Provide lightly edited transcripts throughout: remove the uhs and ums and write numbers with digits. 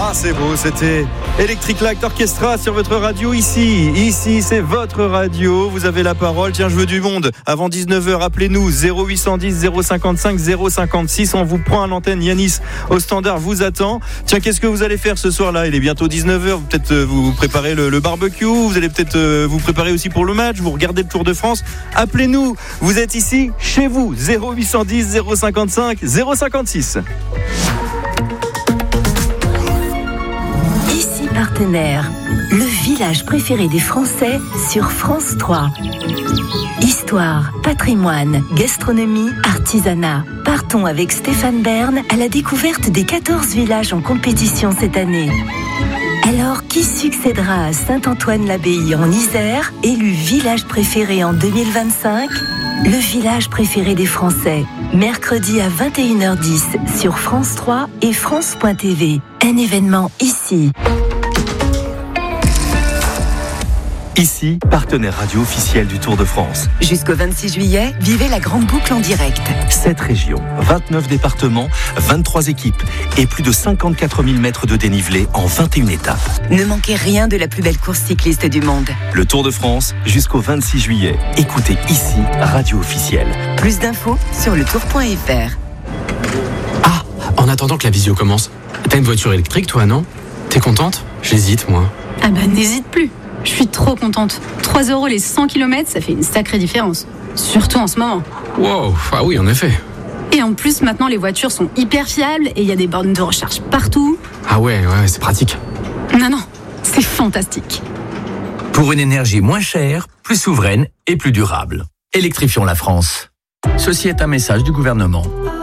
Ah, c'est beau, c'était Electric Light Orchestra sur votre radio ici. Ici, c'est votre radio. Vous avez la parole. Tiens, je veux du monde. Avant 19h, appelez-nous 0810 055 056. On vous prend à l'antenne. Yanis, au standard, vous attend. Tiens, qu'est-ce que vous allez faire ce soir-là? Il est bientôt 19h. Peut-être vous préparez le barbecue. Vous allez peut-être vous préparer aussi pour le match. Vous regardez le Tour de France. Appelez-nous. Vous êtes ici, chez vous. 0810 055 056. Partenaire, le village préféré des Français sur France 3. Histoire, patrimoine, gastronomie, artisanat. Partons avec Stéphane Bern à la découverte des 14 villages en compétition cette année. Alors, qui succédera à Saint-Antoine-l'Abbaye en Isère, élu village préféré en 2025 ? Le village préféré des Français, mercredi à 21h10 sur France 3 et France.tv. Un événement ici. Ici, partenaire radio officiel du Tour de France. Jusqu'au 26 juillet, vivez la grande boucle en direct. 7 régions, 29 départements, 23 équipes et plus de 54 000 mètres de dénivelé en 21 étapes. Ne manquez rien de la plus belle course cycliste du monde. Le Tour de France, jusqu'au 26 juillet. Écoutez ici, radio officielle. Plus d'infos sur letour.fr. Ah, en attendant que la visio commence, t'as une voiture électrique toi, non? T'es contente? J'hésite, moi. Ah bah n'hésite plus. Je suis trop contente. 3 € les 100 km, ça fait une sacrée différence. Surtout en ce moment. Wow, ah oui, en effet. Et en plus, maintenant, les voitures sont hyper fiables et il y a des bornes de recharge partout. Ah ouais, c'est pratique. Non, c'est fantastique. Pour une énergie moins chère, plus souveraine et plus durable. Électrifions la France. Ceci est un message du gouvernement.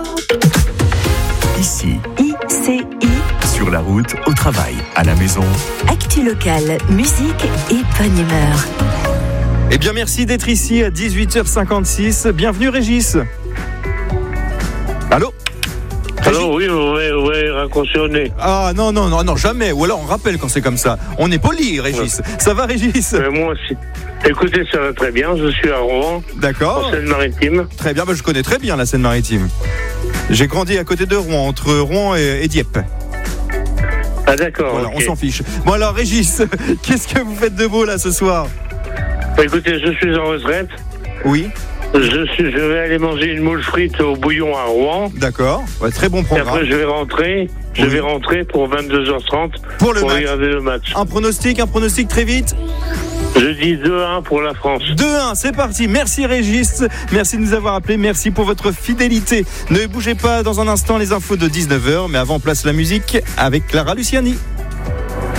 Ici, ICI, sur la route, au travail, à la maison. actu locale, musique et bonne humeur. Eh bien, merci d'être ici à 18h56. Bienvenue, Régis. Allô? Alors oui, raccrochonné. Ah non, jamais. Ou alors on rappelle quand c'est comme ça. On est poli, Régis. Ouais. Ça va, Régis? Moi aussi. Écoutez, ça va très bien. Je suis à Rouen. D'accord. En Seine-Maritime. Très bien, je connais très bien la Seine-Maritime. J'ai grandi à côté de Rouen, entre Rouen et Dieppe. Ah d'accord. Voilà, okay. On s'en fiche. Bon alors, Régis, qu'est-ce que vous faites de beau là ce soir? Écoutez, je suis en retraite. Oui. Je vais aller manger une moule frite au bouillon à Rouen. D'accord, ouais, très bon programme. Et après, je vais rentrer pour 22h30 pour regarder le match. Un pronostic très vite. Je dis 2-1 pour la France. 2-1, c'est parti. Merci Régis, merci de nous avoir appelés, merci pour votre fidélité. Ne bougez pas, dans un instant les infos de 19h, mais avant, place la musique avec Clara Luciani.